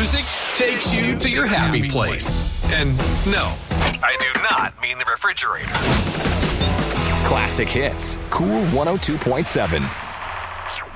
music takes you to your happy place. And no, I do not mean the refrigerator. Classic Hits, Cool 102.7.